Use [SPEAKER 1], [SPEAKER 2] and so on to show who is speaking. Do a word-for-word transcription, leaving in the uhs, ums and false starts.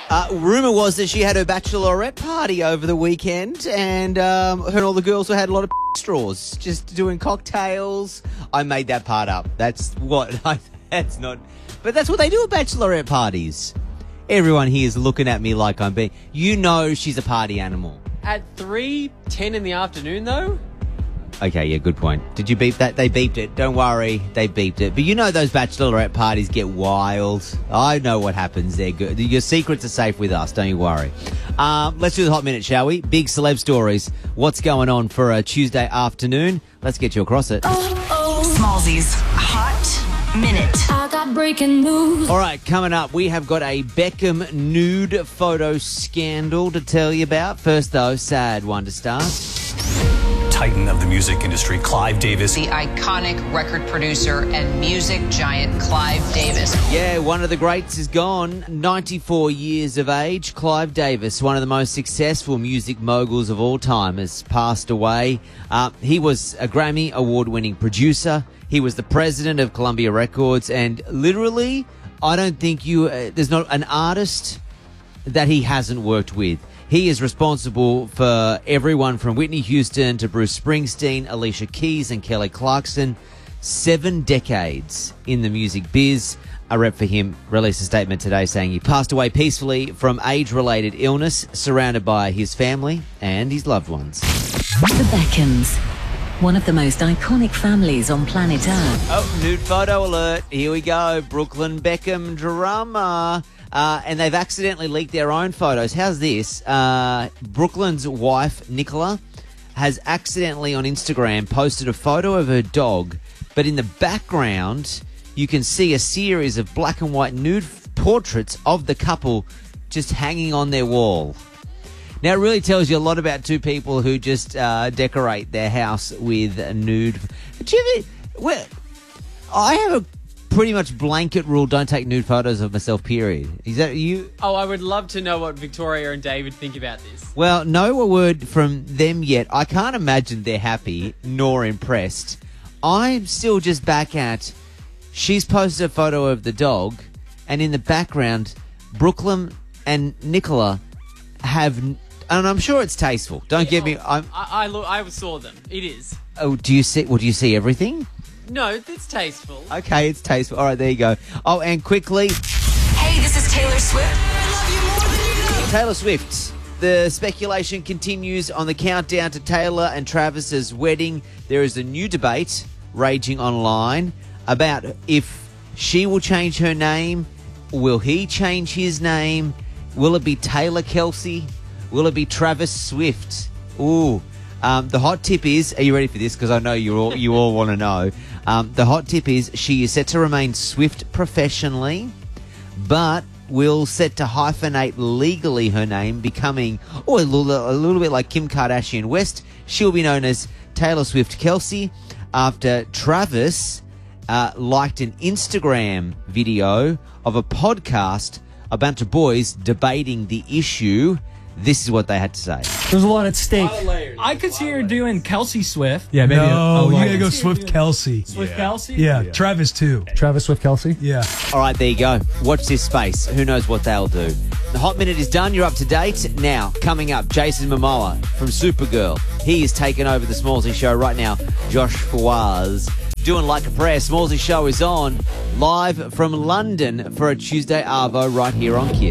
[SPEAKER 1] Uh, rumour was that she had her bachelorette party over the weekend, and um, her and all the girls had a lot of straws, just doing cocktails. I made that part up. That's what I. That's not. But that's what they do at bachelorette parties. Everyone here is looking at me like I'm being. You know, she's a party animal.
[SPEAKER 2] At three ten in the afternoon, though.
[SPEAKER 1] Okay, yeah, good point. Did you beep that? They beeped it. Don't worry, they beeped it. But you know those bachelorette parties get wild. I know what happens there. Good. Your secrets are safe with us, don't you worry. Um, let's do the Hot Minute, shall we? Big celeb stories. What's going on for a Tuesday afternoon? Let's get you across it.
[SPEAKER 3] Oh, oh. Smallzy's Hot Minute.
[SPEAKER 4] I got breaking news.
[SPEAKER 1] All right, coming up, we have got a Beckham nude photo scandal to tell you about. First, though, sad one to start.
[SPEAKER 5] Titan of the music industry, Clive Davis.
[SPEAKER 6] The iconic record producer and music giant Clive Davis.
[SPEAKER 1] Yeah, one of the greats is gone. ninety-four years of age. Clive Davis, one of the most successful music moguls of all time, has passed away. Uh, he was a Grammy award-winning producer. He was the president of Columbia Records, and literally, I don't think you uh, there's not an artist that he hasn't worked with. He is responsible for everyone from Whitney Houston to Bruce Springsteen, Alicia Keys and Kelly Clarkson. Seven decades in the music biz. A rep for him released a statement today saying he passed away peacefully from age-related illness, surrounded by his family and his loved ones.
[SPEAKER 3] The Beckhams, one of the most iconic families on planet Earth.
[SPEAKER 1] Oh, nude photo alert. Here we go. Brooklyn Beckham drama. Uh, and they've accidentally leaked their own photos. How's this? Uh, Brooklyn's wife, Nicola, has accidentally on Instagram posted a photo of her dog, but in the background, you can see a series of black and white nude portraits of the couple just hanging on their wall. Now, it really tells you a lot about two people who just uh, decorate their house with a nude. Do you ever, well, I have a pretty much blanket rule, don't take nude photos of myself, period. Is that you?
[SPEAKER 2] Oh, I would love to know what Victoria and David think about this.
[SPEAKER 1] Well, no word from them yet. I can't imagine they're happy nor impressed. I'm still just back at, she's posted a photo of the dog, and in the background, Brooklyn and Nicola have, and I'm sure it's tasteful. Don't
[SPEAKER 2] Yeah,
[SPEAKER 1] get me.
[SPEAKER 2] oh,
[SPEAKER 1] I'm,
[SPEAKER 2] I, I, look, I saw them. It is.
[SPEAKER 1] oh, do you see? Well, do you see everything?
[SPEAKER 2] No, it's tasteful.
[SPEAKER 1] Okay, it's tasteful. All right, there you go. Oh, and quickly,
[SPEAKER 3] Hey, this is Taylor Swift.
[SPEAKER 1] Taylor Swift. The speculation continues on the countdown to Taylor and Travis's wedding. There is a new debate raging online about if she will change her name. Will he change his name? Will it be Taylor Kelsey? Will it be Travis Swift? Ooh. Um, the hot tip is, are you ready for this? Because I know you all you all want to know. Um, the hot tip is she is set to remain Swift professionally, but will set to hyphenate legally her name, becoming oh, a, little, a little bit like Kim Kardashian West. She'll be known as Taylor Swift Kelsey after Travis uh, liked an Instagram video of a podcast, a bunch of boys debating the issue. This is what they had to say.
[SPEAKER 7] There's a lot at stake.
[SPEAKER 8] I could see her doing Kelsey Swift.
[SPEAKER 7] Yeah, maybe.
[SPEAKER 9] No,
[SPEAKER 7] a, a
[SPEAKER 9] you
[SPEAKER 7] lot.
[SPEAKER 9] gotta go Swift Kelsey.
[SPEAKER 8] Swift Kelsey?
[SPEAKER 9] Yeah, Travis too.
[SPEAKER 7] Travis Swift Kelsey.
[SPEAKER 9] Yeah.
[SPEAKER 1] All right, there you go. Watch this space. Who knows what they'll do. The Hot Minute is done. You're up to date. Now, coming up, Jason Momoa from Supergirl. He is taking over the Smallzy Show right now. Josh Fawaz doing Like a Prayer. Smallzy Show is on live from London for a Tuesday Arvo right here on Kiss.